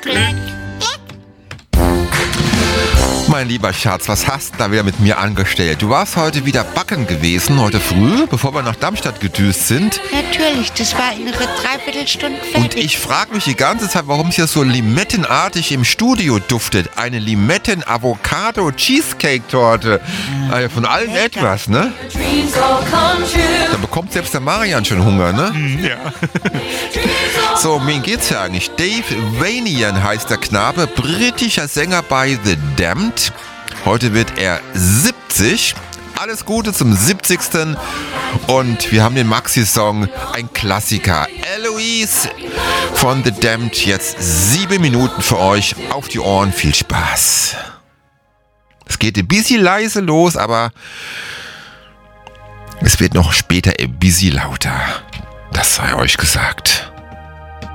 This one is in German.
Mein lieber Schatz, was hast du da wieder mit mir angestellt? Du warst heute wieder backen gewesen, heute früh, bevor wir nach Darmstadt gedüst sind. Natürlich, das war in einer Dreiviertelstunde fertig. Und ich frage mich die ganze Zeit, warum es hier so limettenartig im Studio duftet. Eine Limetten-Avocado-Cheesecake-Torte. Also von allen etwas, ne? Da bekommt selbst der Marian schon Hunger, ne? Ja. So, um wen geht's hier eigentlich? Dave Vanian heißt der Knabe, britischer Sänger bei The Damned. Heute wird er 70. Alles Gute zum 70. Und wir haben den Maxi-Song, ein Klassiker. Eloise von The Damned. Jetzt 7 Minuten für euch auf die Ohren. Viel Spaß. Es geht ein bisschen leise los, aber es wird noch später ein bisschen lauter. Das sei euch gesagt.